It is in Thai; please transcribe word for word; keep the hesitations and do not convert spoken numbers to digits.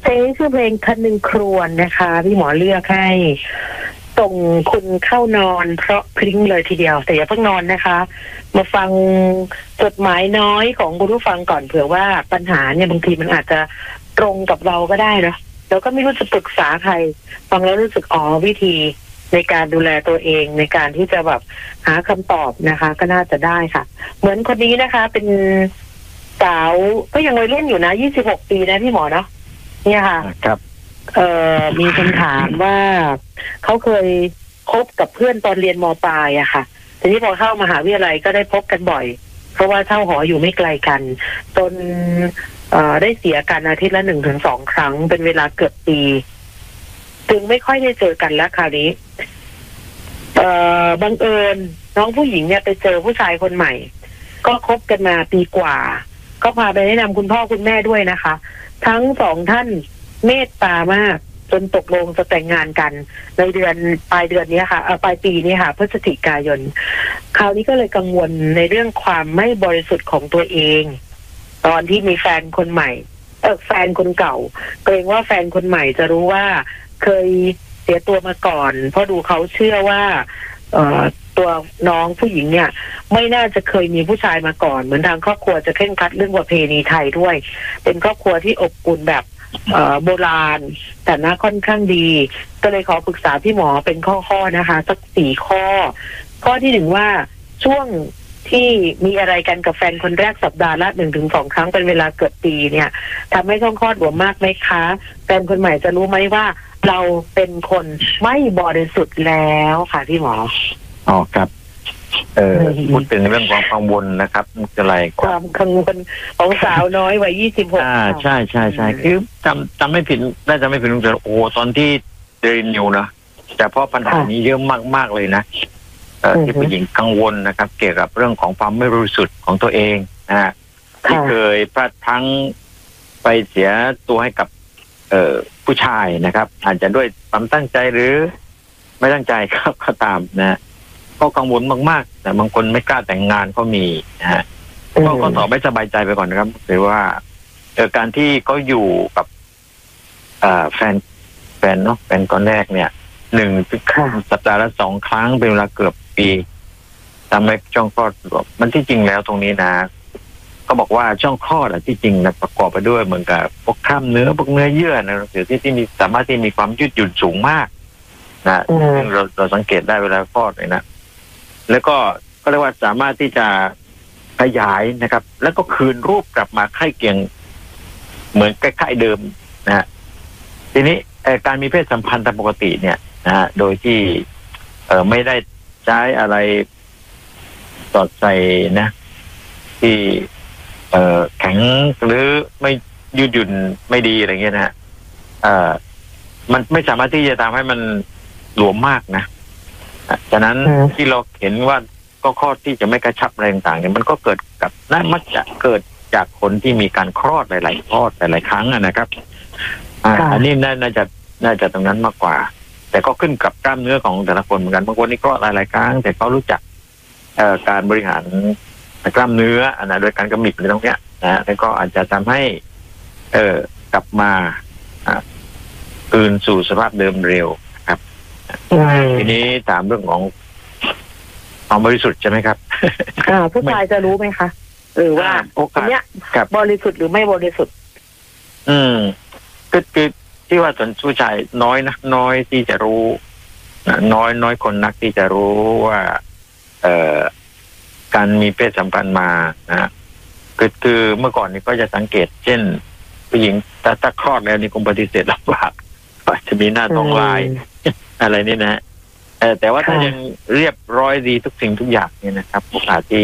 งชื่อเพลงคันหนึ่งครวญนะคะพี่หมอเลือกให้ส่งคุณเข้านอนเพราะพริ้งเลยทีเดียวแต่อย่าเพิ่งนอนนะคะมาฟังจดหมายน้อยของคุณผู้ฟังก่อนเผื่อว่าปัญหาเนี่ยบางทีมันอาจจะตรงกับเราก็ได้นะเราก็ไม่รู้จะปรึกษาใครฟังแล้วรู้สึกอ๋อวิธีในการดูแลตัวเองในการที่จะแบบหาคำตอบนะคะก็น่าจะได้ค่ะเหมือนคนนี้นะคะเป็นสาวก็ยังวัยรุ่นอยู่นะยี่สิบหกปีนะพี่หมอเนาะเนี่ยค่ะครับเอ่อมีคำถามว่าเขาเคยคบกับเพื่อนตอนเรียนม.ปลายอะค่ะทีนี้พอเข้ามหาวิทยาลัยก็ได้พบกันบ่อยเพราะว่าเช่าหออยู่ไม่ไกลกันจนเอ่อได้เสียกันอาทิตย์ละหนึ่งถึงสองครั้งเป็นเวลาเกือบปีจึงไม่ค่อยได้เจอกันแล้วคราวนี้เอ่อบังเอิญน้องผู้หญิงเนี่ยไปเจอผู้ชายคนใหม่ก็คบกันมาปีกว่าก็พาไปแนะนำคุณพ่อคุณแม่ด้วยนะคะทั้งสองท่านเมตตามากจนตกลงจะแต่งงานกันในเดือนปลายเดือนนี้ค่ะเออปลายปีนี้ค่ะพฤศจิกายนคราวนี้ก็เลยกังวลในเรื่องความไม่บริสุทธิ์ของตัวเองตอนที่มีแฟนคนใหม่เออแฟนคนเก่าเกรงว่าแฟนคนใหม่จะรู้ว่าเคยเสียตัวมาก่อนเพราะดูเขาเชื่อว่าเอ่อตัวน้องผู้หญิงเนี่ยไม่น่าจะเคยมีผู้ชายมาก่อนเหมือนทางครอบครัวจะเคร่งครัดเรื่องประเพณีไทยด้วยเป็นครอบครัวที่อบอุ่นแบบเอ่อโบราณแต่น่าค่อนข้างดีก็เลยขอปรึกษาพี่หมอเป็นข้อๆนะคะสักสี่ข้อข้อที่หนึ่งว่าช่วงที่มีอะไรกันกับแฟนคนแรกสัปดาห์ละหนึ่งถึงสองครั้งเป็นเวลาเกือบปีเนี่ยทำให้ช่องคลอดหลวมมากไหมคะแฟนคนใหม่จะรู้ไหมว่าเราเป็นคนไม่บริสุทธิ์แล้วค่ะพี่หมออ๋อครับเออพูดถึงเรื่องความกังวลนะครับอะไรความกังวลของสาวน้อยวัยยี่สิบหกอ่าใช่ใช่ใช่คือจำจำไม่ผิดน่าจะไม่ผิดลุงเจริญโอ้ตอนที่เรียนอยู่นะแต่เพราะปัญหานี้เยอะมากๆเลยนะเอ่อที่ผู้หญิงกังวลนะครับเกี่ยวกับเรื่องของความไม่บริสุทธิ์ของตัวเองนะฮะที่เคยพลาดพลั้งไปเสียตัวให้กับเอ่อผู้ชายนะครับอาจจะด้วยความตั้งใจหรือไม่ตั้งใจครับก็ตามนะก็กังวลมากๆแต่บางคนไม่กล้าแต่งงานก็มีนะฮะก็ก็ตอบไม่สบายใจไปก่อนนะครับหรือว่าเอ่อการที่เขาอยู่กับอ่าแฟนแฟนเนาะแฟนคนแรกเนี่ยหนึ่งสัปดาห์ละสองครั้งเป็นเวลาเกือบปีทำให้ช่องคลอดมันที่จริงแล้วตรงนี้นะก็บอกว่าช่องคลอดอะที่จริงนะประกอบไปด้วยเหมือนกับพวกกล้ามเนื้อพวกเนื้อเยื่อนะหรือที่ที่มีสามารถที่มีความยืดหยุ่นสูงมากนะซึ่งเราเราสังเกตได้เวลาคลอดเลยนะแล้วก็ก็เรียกว่าสามารถที่จะขยายนะครับแล้วก็คืนรูปกลับมาใกล้เคียงเหมือนใกล้ๆเดิมนะฮะทีนี้การมีเพศสัมพันธ์ตามปกติเนี่ยนะฮะโดยที่เออไม่ได้ใช้อะไรสอดใส่นะที่เออแข็งหรือไม่ยืดหยุ่นไม่ดีอะไรเงี้ยนะฮะเออมันไม่สามารถที่จะทำให้มันหลวมมากนะฉะนั้นที่เราเห็นว่าก็ข้อที่จะไม่กระชับอะไรต่างๆเนี่ยมันก็เกิดกับน่ามักจะเกิดจากคนที่มีการคลอดหลายๆคลอดหลายๆครั้งนะครับอ่าอันนี้น่าจะน่าจะตรงนั้นมากกว่าแต่ก็ขึ้นกับกล้ามเนื้อของแต่ละคนเหมือนกันบางคนนี่คลอดหลายๆครั้งแต่เขารู้จักเอ่อการบริหารกล้ามเนื้ออันนั้นโดยการกำหนดในตรงเนี้ยนะแล้วก็อาจจะทำให้เอ่อกลับมาอ่าคืนสู่สภาพเดิมเร็วครับทีนี้ถามเรื่องของความบริสุทธิ์ใช่ไหมครับอ่าผู้ชายจะรู้ไหมคะหรือว่าคนเนี้ยบริสุทธิ์หรือไม่บริสุทธิ์อืมคือคือที่ว่าส่วนผู้ชายน้อยนะน้อยที่จะรู้น้อยน้อยคนนักที่จะรู้ว่าเอ่อการมีเพศสัมพันธ์มานะคือคือเมื่อก่อนนี้ก็จะสังเกตเช่นผู้หญิงถ้าถ้าคลอดแล้วนี่คงปฏิเสธลำบากอาจจะมีหน้าท้องลายอะไรนี่นะเออแต่ว่าถ้ายังเรียบร้อยดีทุกสิ่งทุกอย่างเนี่ยนะครับโอกาสที่